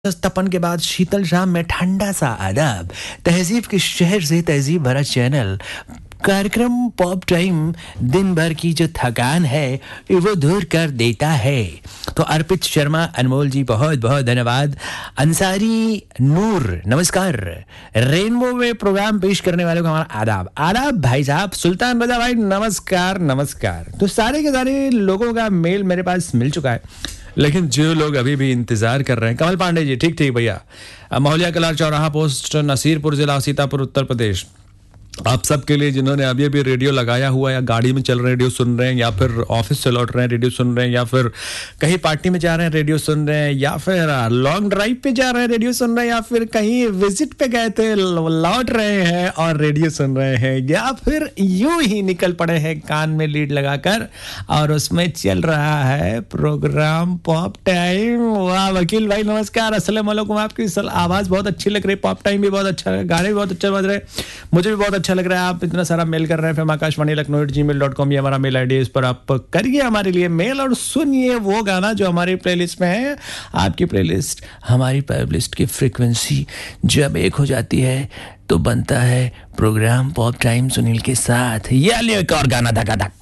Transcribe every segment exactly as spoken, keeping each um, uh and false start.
तपन के बाद शीतल शाम में ठंडा सा आदाब, तहजीब के शहर से तहजीब भरा चैनल कार्यक्रम पॉप टाइम दिन भर की जो थकान है वो दूर कर देता है। तो अर्पित शर्मा, अनमोल जी बहुत बहुत धन्यवाद। अंसारी नूर नमस्कार। रेनबो में प्रोग्राम पेश करने वाले को हमारा आदाब आदाब भाई साहब। सुल्तान रजा भाई नमस्कार नमस्कार। तो सारे के सारे लोगों का मेल मेरे पास मिल चुका है, लेकिन जो लोग अभी भी इंतजार कर रहे हैं, कमल पांडे जी ठीक ठीक भैया, मौलिया कलार चौराहा पोस्ट नसीरपुर जिला सीतापुर उत्तर प्रदेश, आप सबके लिए जिन्होंने अभी अभी रेडियो लगाया हुआ या गाड़ी में चल रहे हैं रेडियो सुन रहे हैं, या फिर ऑफिस से लौट रहे हैं रेडियो सुन रहे हैं, या फिर कहीं पार्टी में जा रहे हैं रेडियो सुन रहे हैं, या फिर लॉन्ग ड्राइव पे जा रहे हैं रेडियो सुन रहे हैं, या फिर कहीं विजिट पे गए थे लौट रहे हैं और रेडियो सुन रहे हैं, या फिर यूं ही निकल पड़े हैं कान में लीड लगाकर और उसमें चल रहा है प्रोग्राम पॉप टाइम। वाह वकील भाई नमस्कार, अस्सलाम वालेकुम। आपकी आवाज बहुत अच्छी लग रही है, पॉप टाइम भी बहुत अच्छा है, गाने भी बहुत अच्छे बज रहे हैं, मुझे भी बहुत अच्छा लग रहा है। आप इतना सारा मेल कर रहे हैं, फिर आकाशवाणी लखनऊ जी मेल डॉट कॉम ये हमारा मेल आईडी, इस पर आप करिए हमारे लिए मेल और सुनिए वो गाना जो हमारी प्लेलिस्ट में है। आपकी प्लेलिस्ट हमारी प्लेलिस्ट की फ्रीक्वेंसी जब एक हो जाती है तो बनता है प्रोग्राम पॉप टाइम सुनील के साथ। ये लिए एक और गाना धका धक।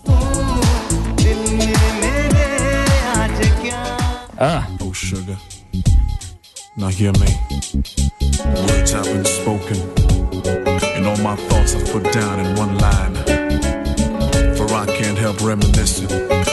Oh sugar, now hear me. Words have been spoken, and all my thoughts are put down in one line. For I can't help reminiscing